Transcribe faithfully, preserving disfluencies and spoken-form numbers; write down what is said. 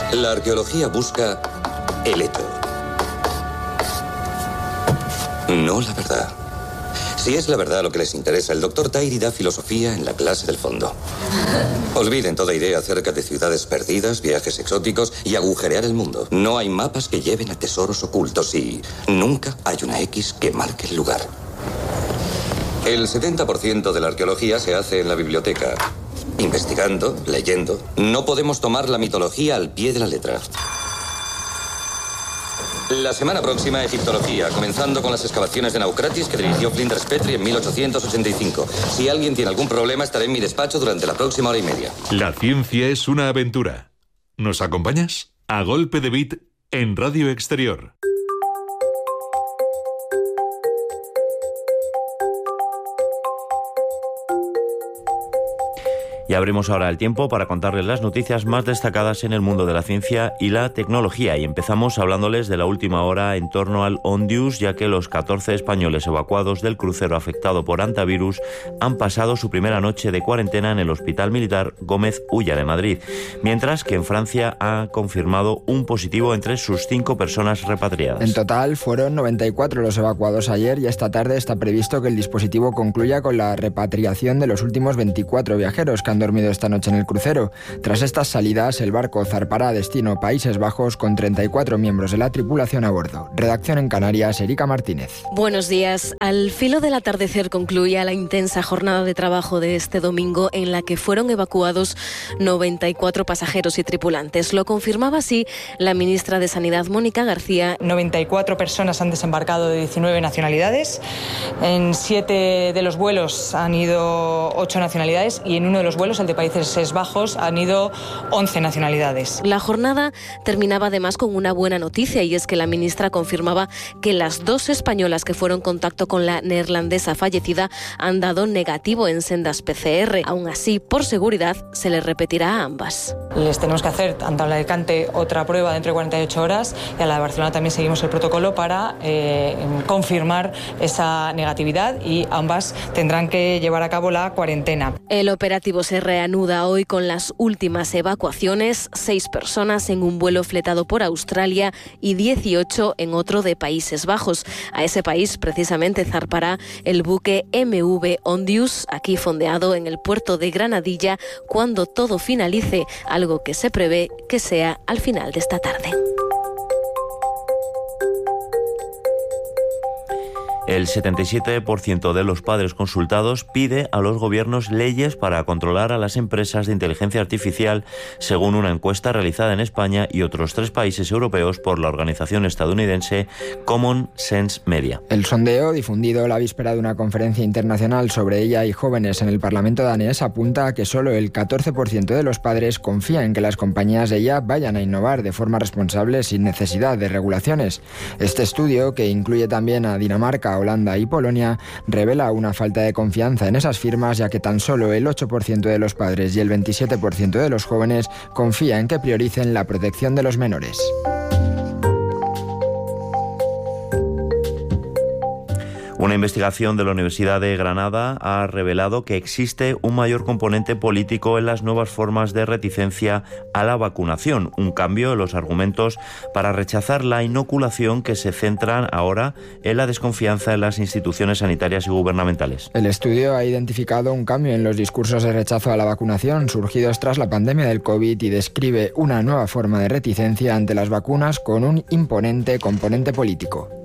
La arqueología busca el eto. No la verdad. Si es la verdad lo que les interesa, el doctor Tairi da filosofía en la clase del fondo. Olviden toda idea acerca de ciudades perdidas, viajes exóticos y agujerear el mundo. No hay mapas que lleven a tesoros ocultos y nunca hay una X que marque el lugar. El setenta por ciento de la arqueología se hace en la biblioteca. Investigando, leyendo. No podemos tomar la mitología al pie de la letra. La semana próxima, egiptología, comenzando con las excavaciones de Naucratis que dirigió Flinders Petrie en mil ochocientos ochenta y cinco. Si alguien tiene algún problema, estaré en mi despacho durante la próxima hora y media. La ciencia es una aventura. ¿Nos acompañas? A golpe de beat en Radio Exterior. Y abrimos ahora el tiempo para contarles las noticias más destacadas en el mundo de la ciencia y la tecnología. Y empezamos hablándoles de la última hora en torno al Ondius, ya que los catorce españoles evacuados del crucero afectado por hantavirus han pasado su primera noche de cuarentena en el Hospital Militar Gómez Ulla de Madrid, mientras que en Francia ha confirmado un positivo entre sus cinco personas repatriadas. En total fueron noventa y cuatro los evacuados ayer y esta tarde está previsto que el dispositivo concluya con la repatriación de los últimos veinticuatro viajeros que han dormido esta noche en el crucero. Tras estas salidas, el barco zarpará a destino Países Bajos con treinta y cuatro miembros de la tripulación a bordo. Redacción en Canarias, Erika Martínez. Buenos días. Al filo del atardecer concluía la intensa jornada de trabajo de este domingo en la que fueron evacuados noventa y cuatro pasajeros y tripulantes. Lo confirmaba así la ministra de Sanidad, Mónica García. noventa y cuatro personas han desembarcado de diecinueve nacionalidades. En siete de los vuelos han ido ocho nacionalidades y en uno de los vuelos, el de Países Bajos, han ido once nacionalidades. La jornada terminaba además con una buena noticia, y es que la ministra confirmaba que las dos españolas que fueron en contacto con la neerlandesa fallecida han dado negativo en sendas P C R. Aún así, por seguridad, se les repetirá a ambas. Les tenemos que hacer, tanto a la de Alicante, otra prueba dentro de cuarenta y ocho horas, y a la de Barcelona también seguimos el protocolo para eh, confirmar esa negatividad, y ambas tendrán que llevar a cabo la cuarentena. El operativo se reanuda hoy con las últimas evacuaciones, seis personas en un vuelo fletado por Australia y dieciocho en otro de Países Bajos. A ese país precisamente zarpará el buque M V Ondius, aquí fondeado en el puerto de Granadilla, cuando todo finalice, algo que se prevé que sea al final de esta tarde. El setenta y siete por ciento de los padres consultados pide a los gobiernos leyes para controlar a las empresas de inteligencia artificial, según una encuesta realizada en España y otros tres países europeos por la organización estadounidense Common Sense Media. El sondeo, difundido la víspera de una conferencia internacional sobre I A y jóvenes en el Parlamento danés, apunta a que solo el catorce por ciento de los padres confía en que las compañías de I A vayan a innovar de forma responsable sin necesidad de regulaciones. Este estudio, que incluye también a Dinamarca, Holanda y Polonia, revela una falta de confianza en esas firmas, ya que tan solo el ocho por ciento de los padres y el veintisiete por ciento de los jóvenes confía en que prioricen la protección de los menores. Una investigación de la Universidad de Granada ha revelado que existe un mayor componente político en las nuevas formas de reticencia a la vacunación, un cambio en los argumentos para rechazar la inoculación que se centran ahora en la desconfianza en las instituciones sanitarias y gubernamentales. El estudio ha identificado un cambio en los discursos de rechazo a la vacunación surgidos tras la pandemia del COVID y describe una nueva forma de reticencia ante las vacunas con un imponente componente político.